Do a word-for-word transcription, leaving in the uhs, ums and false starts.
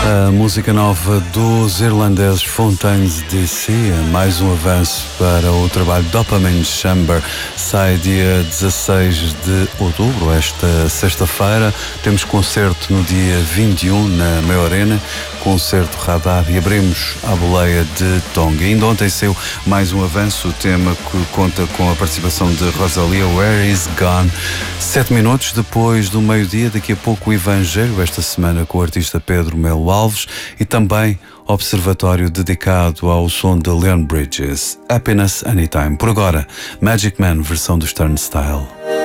A música nova dos irlandeses Fontaines D C, mais um avanço para o trabalho Dopamine Chamber, sai dia dezasseis de outubro, esta sexta-feira. Temos concerto no dia vinte e um na Meia Arena, concerto Radar, e abrimos a boleia de Tonga. Ainda ontem saiu mais um avanço, o tema que conta com a participação de Rosalia, Where Is Gone. Sete minutos depois do meio-dia, daqui a pouco o Evangelho, esta semana com o artista Pedro Melo Alves, e também observatório dedicado ao som de Leon Bridges, Happiness Anytime. Por agora, Magic Man, versão do Stern Style.